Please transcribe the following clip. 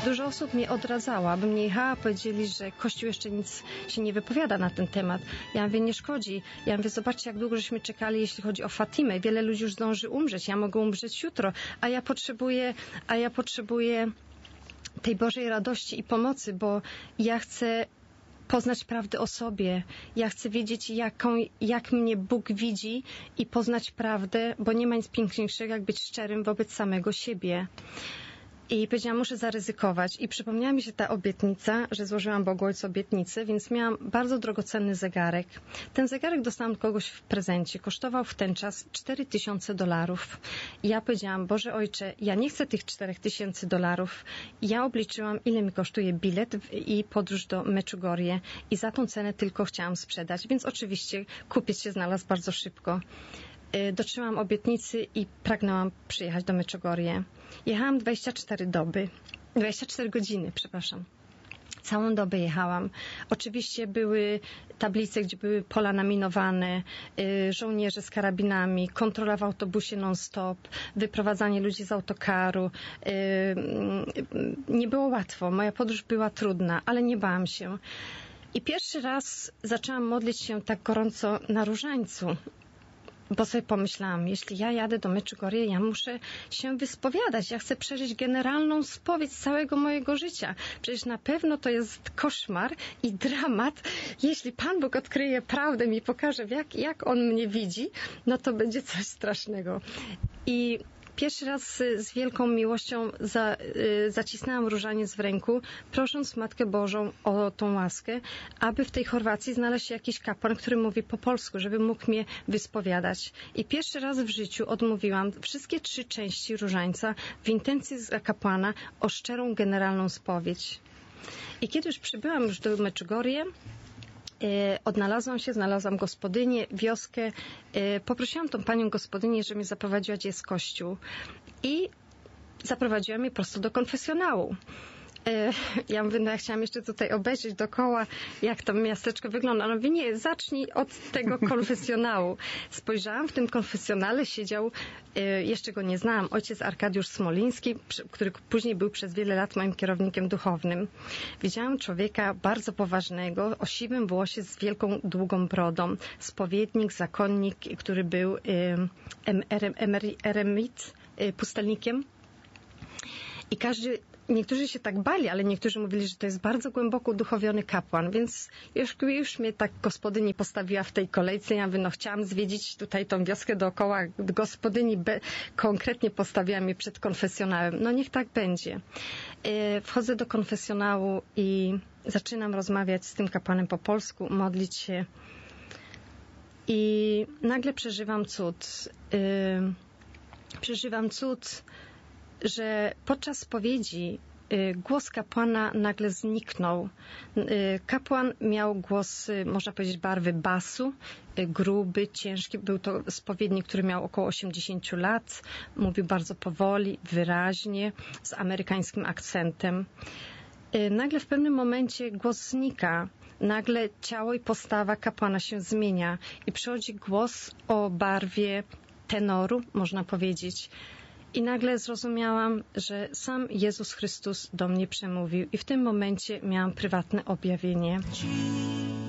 Dużo osób mnie odradzało, abym nie jechała, powiedzieli, że Kościół jeszcze nic się nie wypowiada na ten temat. Ja mówię, nie szkodzi. Ja mówię, zobaczcie, jak długo żeśmy czekali, jeśli chodzi o Fatimę. Wiele ludzi już zdąży umrzeć. Ja mogę umrzeć jutro, a ja potrzebuję tej Bożej radości i pomocy, bo ja chcę poznać prawdę o sobie. Ja chcę wiedzieć, jak mnie Bóg widzi i poznać prawdę, bo nie ma nic piękniejszego, jak być szczerym wobec samego siebie. I powiedziałam, muszę zaryzykować. I przypomniała mi się ta obietnica, że złożyłam Bogu Ojcu obietnicę, więc miałam bardzo drogocenny zegarek. Ten zegarek dostałam od kogoś w prezencie. Kosztował w ten czas $4000. I ja powiedziałam, Boże Ojcze, ja nie chcę tych $4000. Ja obliczyłam, ile mi kosztuje bilet i podróż do Meczugorie. I za tą cenę tylko chciałam sprzedać. Więc oczywiście kupiec się znalazł bardzo szybko. Dotrzymałam obietnicy i pragnęłam przyjechać do Meczugorie. Jechałam 24 godziny. Całą dobę jechałam. Oczywiście były tablice, gdzie były pola naminowane, żołnierze z karabinami, kontrola w autobusie non-stop, wyprowadzanie ludzi z autokaru. Nie było łatwo. Moja podróż była trudna, ale nie bałam się. I pierwszy raz zaczęłam modlić się tak gorąco na różańcu. Bo sobie pomyślałam, jeśli ja jadę do Meczugorie, ja muszę się wyspowiadać. Ja chcę przeżyć generalną spowiedź całego mojego życia. Przecież na pewno to jest koszmar i dramat. Jeśli Pan Bóg odkryje prawdę mi pokaże, jak On mnie widzi, no to będzie coś strasznego. I pierwszy raz z wielką miłością zacisnęłam różaniec w ręku, prosząc Matkę Bożą o tą łaskę, aby w tej Chorwacji znalazł się jakiś kapłan, który mówi po polsku, żeby mógł mnie wyspowiadać. I pierwszy raz w życiu odmówiłam wszystkie 3 części różańca w intencji z kapłana o szczerą, generalną spowiedź. I kiedy już przybyłam do Meczugorie, znalazłam gospodynię, wioskę. Poprosiłam tą panią gospodynię, żeby mnie zaprowadziła, gdzie jest kościół. I zaprowadziła mnie prosto do konfesjonału. Ja mówię, ja chciałam jeszcze tutaj obejrzeć dookoła, jak to miasteczko wygląda. No mówię, nie, zacznij od tego konfesjonału. Spojrzałam, w tym konfesjonale siedział, jeszcze go nie znałam, ojciec Arkadiusz Smoliński, który później był przez wiele lat moim kierownikiem duchownym. Widziałam człowieka bardzo poważnego, o siwym włosie z wielką, długą brodą. Spowiednik, zakonnik, który był eremit, pustelnikiem. I niektórzy się tak bali, ale niektórzy mówili, że to jest bardzo głęboko uduchowiony kapłan, więc już mnie tak gospodyni postawiła w tej kolejce. Ja mówię, chciałam zwiedzić tutaj tą wioskę dookoła. Gospodyni konkretnie postawiła mnie przed konfesjonałem. No niech tak będzie. Wchodzę do konfesjonału i zaczynam rozmawiać z tym kapłanem po polsku, modlić się i nagle przeżywam cud, że podczas spowiedzi głos kapłana nagle zniknął. Kapłan miał głos, można powiedzieć, barwy basu, gruby, ciężki. Był to spowiednik, który miał około 80 lat. Mówił bardzo powoli, wyraźnie, z amerykańskim akcentem. Nagle w pewnym momencie głos znika. Nagle ciało i postawa kapłana się zmienia i przychodzi głos o barwie tenoru, można powiedzieć. I nagle zrozumiałam, że sam Jezus Chrystus do mnie przemówił i w tym momencie miałam prywatne objawienie.